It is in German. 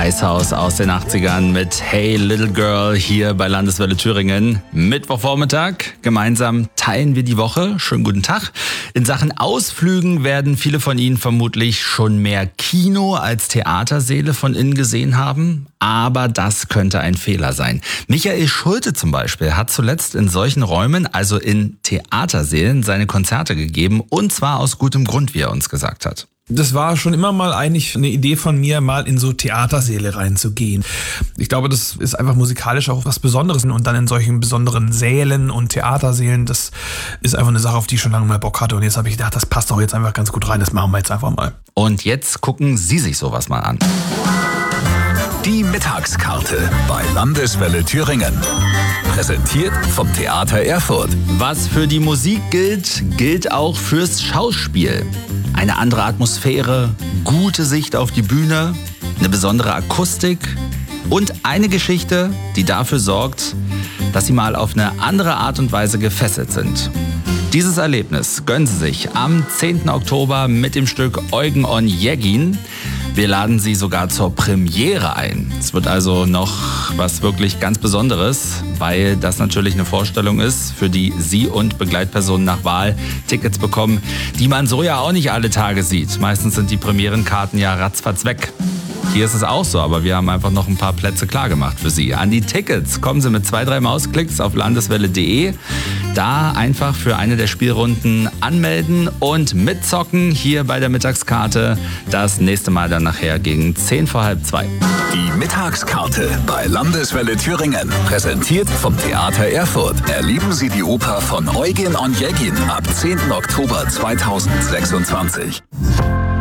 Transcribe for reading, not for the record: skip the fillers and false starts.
Icehouse aus den 80ern mit Hey Little Girl hier bei Landeswelle Thüringen. Mittwochvormittag, gemeinsam teilen wir die Woche. Schönen guten Tag. In Sachen Ausflügen werden viele von Ihnen vermutlich schon mehr Kino als Theatersäle von innen gesehen haben. Aber das könnte ein Fehler sein. Michael Schulte zum Beispiel hat zuletzt in solchen Räumen, also in Theatersälen, seine Konzerte gegeben. Und zwar aus gutem Grund, wie er uns gesagt hat. Das war schon immer mal eigentlich eine Idee von mir, mal in so Theatersäle reinzugehen. Ich glaube, das ist einfach musikalisch auch was Besonderes. Und dann in solchen besonderen Sälen und Theatersälen, das ist einfach eine Sache, auf die ich schon lange mal Bock hatte. Und jetzt habe ich gedacht, das passt doch jetzt einfach ganz gut rein. Das machen wir jetzt einfach mal. Und jetzt gucken Sie sich sowas mal an. Die Mittagskarte bei Landeswelle Thüringen. Präsentiert vom Theater Erfurt. Was für die Musik gilt, gilt auch fürs Schauspiel. Eine andere Atmosphäre, gute Sicht auf die Bühne, eine besondere Akustik und eine Geschichte, die dafür sorgt, dass Sie mal auf eine andere Art und Weise gefesselt sind. Dieses Erlebnis gönnen Sie sich am 10. Oktober mit dem Stück Eugen Onegin. Wir laden Sie sogar zur Premiere ein. Es wird also noch was wirklich ganz Besonderes, weil das natürlich eine Vorstellung ist, für die Sie und Begleitpersonen nach Wahl Tickets bekommen, die man so ja auch nicht alle Tage sieht. Meistens sind die Premierenkarten ja ratzfatz weg. Hier ist es auch so, aber wir haben einfach noch ein paar Plätze klar gemacht für Sie. An die Tickets kommen Sie mit 2-3 Mausklicks auf landeswelle.de. Da einfach für eine der Spielrunden anmelden und mitzocken hier bei der Mittagskarte. Das nächste Mal dann nachher gegen 2:10. Die Mittagskarte bei Landeswelle Thüringen. Präsentiert vom Theater Erfurt. Erleben Sie die Oper von Eugen Onegin ab 10. Oktober 2026.